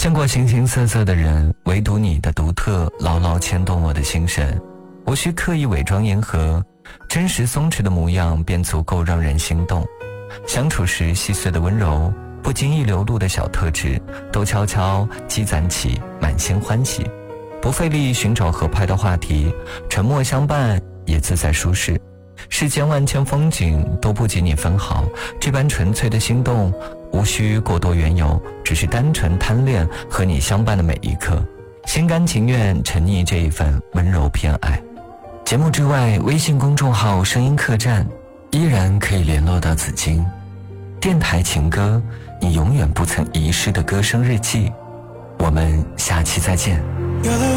见过形形色色的人，唯独你的独特牢牢牵动我的心神。无需刻意伪装迎合，真实松弛的模样便足够让人心动。相处时细碎的温柔，不经意流露的小特质，都悄悄积攒起满心欢喜。不费力寻找合拍的话题，沉默相伴也自在舒适。世间万千风景都不及你分毫，这般纯粹的心动无需过多缘由，只是单纯贪恋和你相伴的每一刻，心甘情愿沉溺这一份温柔偏爱。节目之外，微信公众号声音客栈依然可以联络到紫金。电台情歌，你永远不曾遗失的歌声日记。我们下期再见。